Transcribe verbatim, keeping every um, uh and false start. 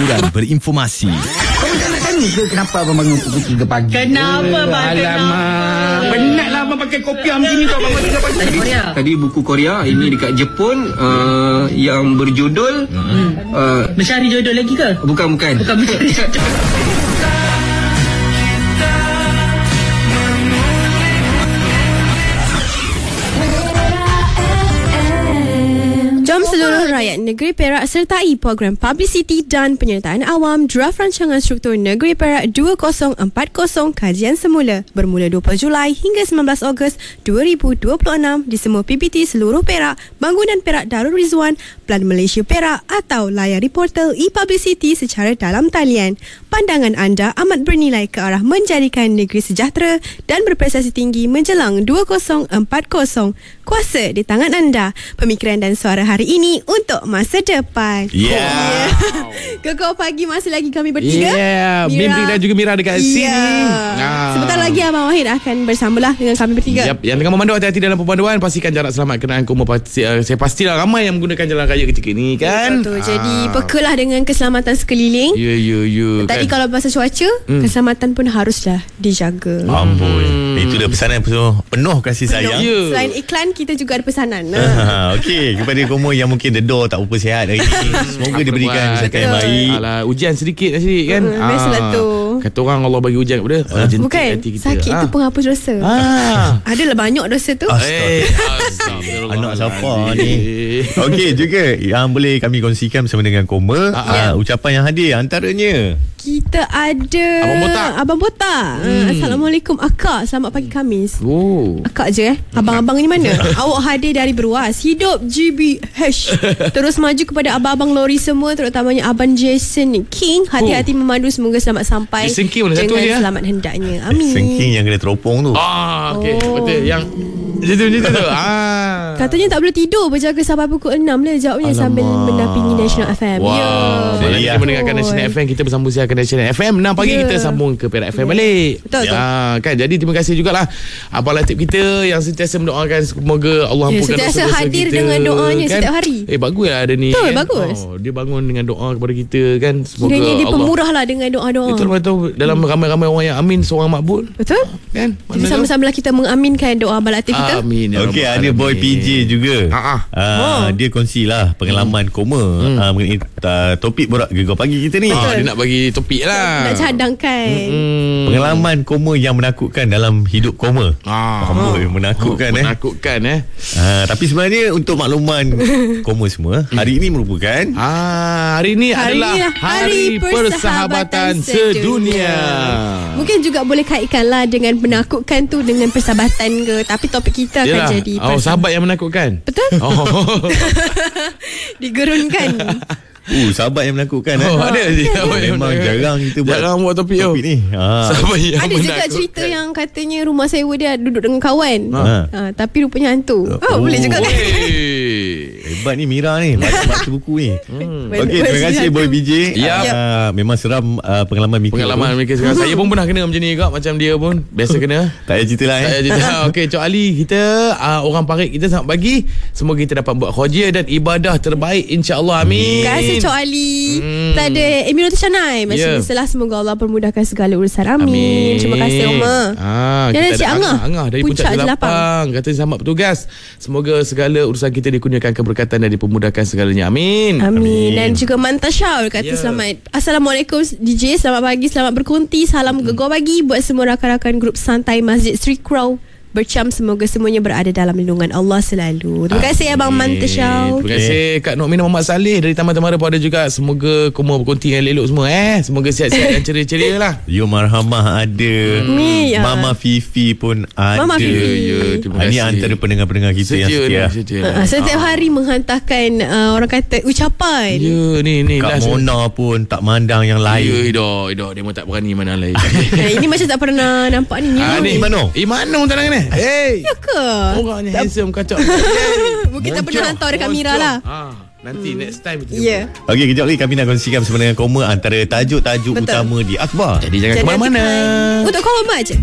hiburan berinformasi. Kamu tak nak tanya ke kenapa abang bangun pukul tiga pagi? Kenapa bang? Alamak, penatlah abang pakai kopiah macam ni tu abang bangun tiga pagi. Tadi, Tadi buku Korea, ini dekat Jepun, uh, yang berjudul hmm. uh, Mencari jodoh lagi ke? Bukan, bukan Bukan mencari jodoh. Jom seluruh rakyat negeri Perak sertai program publicity dan penyertaan awam draft rancangan struktur negeri Perak dua ribu empat puluh kajian semula bermula dua puluh Julai hingga sembilan belas Ogos dua ribu dua puluh enam di semua P P T seluruh Perak, Bangunan Perak Darul Rizwan, Plan Malaysia Perak atau layari portal e-publicity secara dalam talian. Pandangan anda amat bernilai ke arah menjadikan negeri sejahtera dan berprestasi tinggi menjelang dua ribu empat puluh. Kuasa di tangan anda. Pemikiran dan suara hari ini untuk masa depan. Yeah. Gegar pagi masih lagi kami bertiga. Yeah. Mimpi dan juga Mira dekat yeah. sini. Ah. Sebentar lagi Abang Wahid akan bersamalah dengan kami bertiga. Yep. Yang tengah memandu, hati-hati dalam perpanduan. Pastikan jarak selamat kenaan koma. Pasti, uh, saya pastilah ramai yang menggunakan jalan raya ketika ini kan. Betul. Jadi pekalah dengan keselamatan sekeliling. Ya, ya, ya. Tadi kan? kalau pasal cuaca, hmm. keselamatan pun haruslah dijaga. Ampun. Hmm. Itu dah pesanan penuh, penuh kasih sayang. Ya. Selain iklan, kita juga ada pesanan. Ha, okey, kepada kamu yang mungkin dedor tak berapa sihat hari ini, semoga diberikan kesihatan yang baik. Alah, ujian sedikit sikit kan. Uh, biasalah tu. Kata orang Allah bagi ujian kepada uh, jentik bukan, hati kita. sakit Ah. tu penghapus dosa. Ah. Adalah banyak dosa tu. Eh, Anak siapa ni? Okey, juga yang boleh kami kongsikan bersama dengan Koma, uh, ucapan yang hadir antaranya Kita ada Abang Botak. Abang Botak. Hmm. Assalamualaikum Akak. Selamat pagi Khamis. Oh. Akak je eh. Abang-abang ni mana? Awak hadir dari Beruas. Hidup G B H. Terus maju kepada abang-abang lori semua, terutamanya Abang Jason King. Hati-hati oh. memandu, semoga selamat sampai Jason King mana satu dengan dia? selamat hendaknya. Amin. Sengking yang kena teropong tu. Ah, okey. Oh. Betul. Yang macam tu, macam tu. Ah. Katanya tak boleh tidur berjaga sampai pukul enam lah. Jawabnya Alamak. sambil mendampingi National F M. Wow. Ya. Jadi kita mendengarkan National F M, kita bersambung siarkan National F M. enam pagi Ya. kita sambung ke Perak F M Ya. balik. Betul, betul. Ya, kan. Jadi terima kasih jugalah Abang Latif kita yang sentiasa mendoakan semoga Allah Ya, ampunkan sentiasa dosa-dosa hadir kita, dengan doanya kan? setiap hari. Eh bagus lah ada ni. Betul, kan? bagus. Oh, dia bangun dengan doa kepada kita kan. Semoga Kiranya dia Allah pemurah lah dengan doa-doa. Betul betul dalam ramai-ramai orang yang amin seorang makbul. Betul? Kan? Jadi sama-samalah kita mengaminkan doa Abang Latif kita. Amin. Ya Okey, Rabbal ada boy Alamin. P J juga. Ha ah. Uh, Oh. Dia kongsilah pengalaman hmm. Koma hmm. Uh, mengenai uh, topik borak gegar pagi kita ni. Ah, dia nak bagi topik lah. Nak cadangkan. Hmm. Pengalaman Koma yang menakutkan dalam hidup Koma. Ah, Amboi, menakutkan eh. Menakutkan eh. Uh, tapi sebenarnya untuk makluman Koma semua, hari ini merupakan Ah, hari ini Hari adalah ni Hari Persahabatan Sedunia. Mungkin juga boleh kaitkanlah dengan menakutkan tu dengan persahabatan ke. Tapi topik kita akan Yalah. jadi Oh, sahabat yang menakutkan. Betul? Oh. Digerunkan. Uh, sahabat yang menakutkan Oh, eh. ada je. Oh, memang jarang kita buat Jarang buat topik, topik tu. ni. Ha. Sahabat yang Ada juga menakutkan. cerita yang katanya rumah sewa dia duduk dengan kawan. Ha. Ha, tapi rupanya hantu. Oh. Oh, boleh juga kan? Wey. Hebat ni Mira ni, baca-baca buku ni. Hmm. Okey, terima kasih Boy B J. Ya. Uh, memang seram uh, pengalaman Mika. Pengalaman mereka sekarang. Saya pun pernah kena macam ni juga. Macam dia pun biasa kena. Tak payah cerita lah eh. Saya cerita. Okey, Cok Ali, kita uh, orang parit kita selamat pagi. Semoga kita dapat buat khojia dan ibadah terbaik, insya-Allah. Amin. Terima kasih Cok Ali. Hmm. Kita ada Emilu Tershanai. Macam Ya. biasalah, semoga Allah permudahkan segala urusan. Amin. Amin. Terima kasih Oma. Ah, Dan kita Cik ada Angah. Angah dari Puncak Puncak Jelapang. Jelapang. Kata selamat bertugas. Semoga segala urusan kita dikurniakan keberkatan dan dipermudahkan segalanya. Amin. Amin. Amin. Dan juga Mantasyaul kata Ya. selamat. Assalamualaikum D J, selamat pagi, selamat berkonti. Salam gegar pagi buat semua rakan-rakan grup santai Masjid Sri Crow. Bercam, semoga semuanya berada dalam lindungan Allah selalu. Terima kasih Abang Mantasyaul. Terima kasih Kak Nokmin Muhammad Saleh dari Taman Temara pun ada juga. Semoga Koma berkonti yang elok semua eh. Semoga sihat-sihat dan ceria-ceria lah. Yo Marhamah ada. Mi, ya. Mama Fifi pun ada. Mama Fifi. Ya, terima Ini kasih. antara pendengar-pendengar kita yang Setia setia. lah, setia lah. Uh, setiap hari menghantarkan uh, orang kata ucapan. Ya, ni ni Kak last. Mona pun tak mandang yang Ya, lain. Ido, Ido dia pun tak berani mana lain. Eh, ini macam tak pernah nampak ni. Ah, ni. ni Imano. Imano tak nak ni. Hey. Ya ke? Orangnya handsome kacau. Mungkin tak pernah hantar dekat Mira lah. Ah, nanti next time kita Ya. jumpa. Okey, kejap lagi kami nak kongsikan bersama dengan Koma antara tajuk-tajuk Betul. utama di akhbar. Jadi jangan Jadi ke mana-mana. nantikan. Untuk kau Mat je.